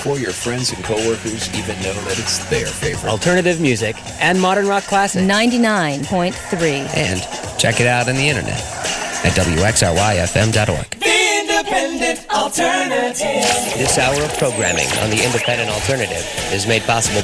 before your friends and coworkers even know that it's their favorite. Alternative music and modern rock classics. 99.3. And check it out on the internet at wxryfm.org. The Independent Alternative. This hour of programming on the Independent Alternative is made possible